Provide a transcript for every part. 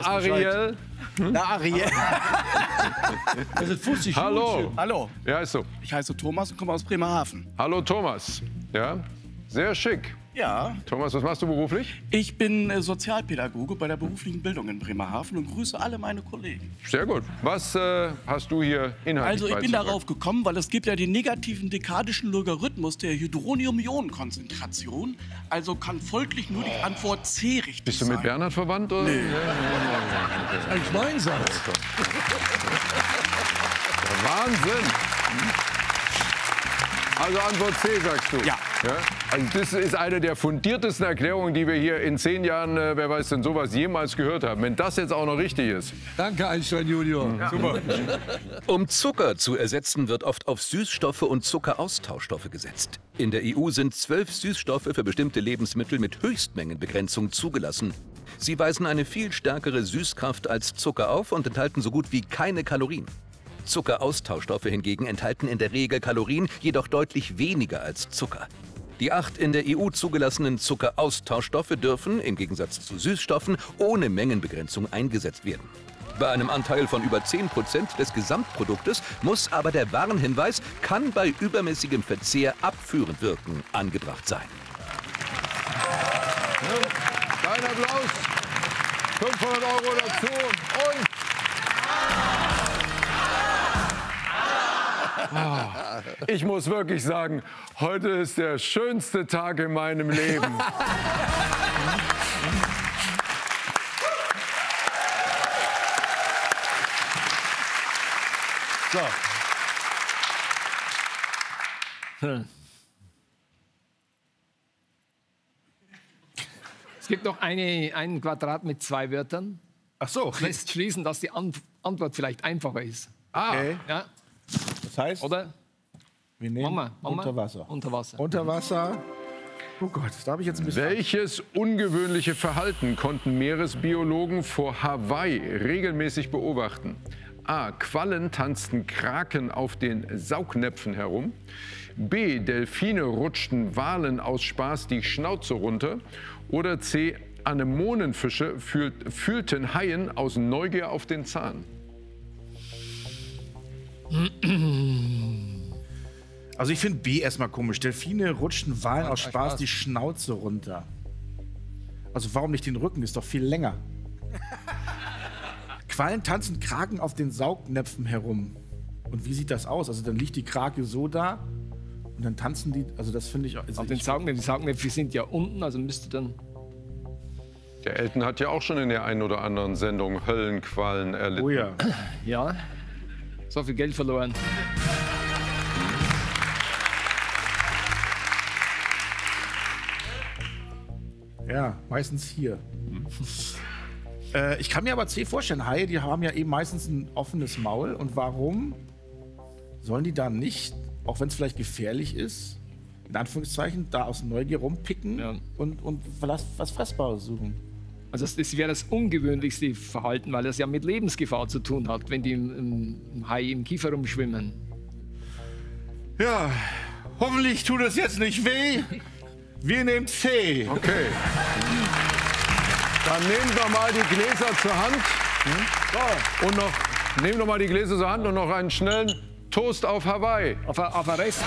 Ariel. Na, Ariel. Das ist Fussi. Hallo. Hallo. Ja, ist so. Ich heiße Thomas und komme aus Bremerhaven. Hallo Thomas. Ja, sehr schick. Ja. Thomas, was machst du beruflich? Ich bin Sozialpädagoge bei der beruflichen Bildung in Bremerhaven und grüße alle meine Kollegen. Sehr gut. Was hast du hier inhaltlich Also ich bin beizubringen? darauf gekommen, weil es gibt ja den negativen dekadischen Logarithmus der Hydronium-Ionen-Konzentration. Also kann folglich nur die Antwort C richtig sein. Bist du mit Bernhard verwandt? Oder? Nee. Das ist eigentlich mein Satz. Wahnsinn. Also Antwort C, sagst du? Ja. Also das ist eine der fundiertesten Erklärungen, die wir hier in 10 Jahren, wer weiß denn sowas, jemals gehört haben. Wenn das jetzt auch noch richtig ist. Danke, Einstein Junior. Ja. Super. Um Zucker zu ersetzen, wird oft auf Süßstoffe und Zuckeraustauschstoffe gesetzt. In der EU sind 12 Süßstoffe für bestimmte Lebensmittel mit Höchstmengenbegrenzung zugelassen. Sie weisen eine viel stärkere Süßkraft als Zucker auf und enthalten so gut wie keine Kalorien. Zuckeraustauschstoffe hingegen enthalten in der Regel Kalorien, jedoch deutlich weniger als Zucker. Die 8 in der EU zugelassenen Zuckeraustauschstoffe dürfen, im Gegensatz zu Süßstoffen, ohne Mengenbegrenzung eingesetzt werden. Bei einem Anteil von über 10% des Gesamtproduktes muss aber der Warnhinweis „kann bei übermäßigem Verzehr abführend wirken" angebracht sein. Dein Applaus. 500 € dazu und... Ich muss wirklich sagen, heute ist der schönste Tag in meinem Leben. So. Es gibt noch ein Quadrat mit 2 Wörtern. Ach so. Lässt schließen, dass die Antwort vielleicht einfacher ist. Okay. Ja, Das heißt, oder? wir nehmen Mama. unter Wasser. Unter Wasser. Unter Wasser. Oh Gott, da habe ich jetzt ein bisschen... Welches ungewöhnliche Verhalten konnten Meeresbiologen vor Hawaii regelmäßig beobachten? A. Quallen tanzten Kraken auf den Saugnäpfen herum. B. Delfine rutschten Walen aus Spaß die Schnauze runter. Oder C. Anemonenfische fühlten Haien aus Neugier auf den Zahn. Also ich finde B erstmal komisch. Delfine rutschen Walen aus Spaß die Schnauze runter. Also warum nicht den Rücken? Ist doch viel länger. Quallen tanzen Kraken auf den Saugnäpfen herum. Und wie sieht das aus? Also dann liegt die Krake so da und dann tanzen die. Also das finde ich auch. Also Auf den Saugnäpfen. Die Saugnäpfe sind ja unten, also müsste dann. Der Elton hat ja auch schon in der einen oder anderen Sendung Höllenquallen erlitten. Oh ja. Ja. So viel Geld verloren. Ja, meistens hier. Ich kann mir aber C vorstellen. Haie, die haben ja eben meistens ein offenes Maul. Und warum sollen die da nicht, auch wenn es vielleicht gefährlich ist, in Anführungszeichen, da aus Neugier rumpicken und was Fressbares suchen? Also das wäre das ungewöhnlichste Verhalten, weil das ja mit Lebensgefahr zu tun hat, wenn die im Hai im Kiefer rumschwimmen. Ja, hoffentlich tut es jetzt nicht weh. Wir nehmen C. Okay. Dann nehmt doch mal die Gläser zur Hand. Und noch, nehmt doch mal die Gläser zur Hand und noch einen schnellen Toast auf Hawaii. Auf ein Rest.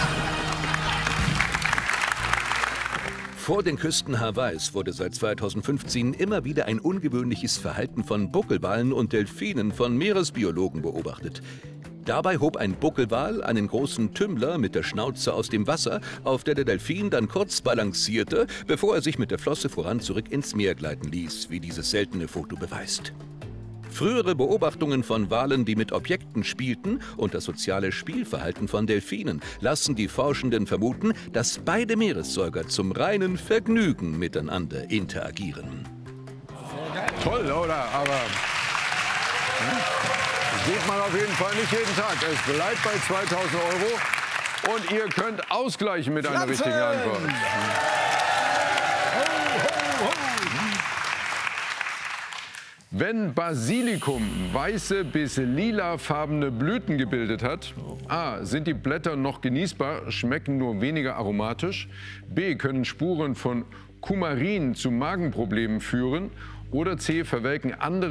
Vor den Küsten Hawaiis wurde seit 2015 immer wieder ein ungewöhnliches Verhalten von Buckelwalen und Delfinen von Meeresbiologen beobachtet. Dabei hob ein Buckelwal einen großen Tümmler mit der Schnauze aus dem Wasser, auf der der Delfin dann kurz balancierte, bevor er sich mit der Flosse voran zurück ins Meer gleiten ließ, wie dieses seltene Foto beweist. Frühere Beobachtungen von Walen, die mit Objekten spielten, und das soziale Spielverhalten von Delfinen lassen die Forschenden vermuten, dass beide Meeressäuger zum reinen Vergnügen miteinander interagieren. Toll, oder? Aber sieht man auf jeden Fall nicht jeden Tag. Es bleibt bei 2.000 € und ihr könnt ausgleichen mit einer richtigen Antwort. Wenn Basilikum weiße bis lilafarbene Blüten gebildet hat, A. sind die Blätter noch genießbar, schmecken nur weniger aromatisch, B. können Spuren von Kumarin zu Magenproblemen führen oder C. verwelken andere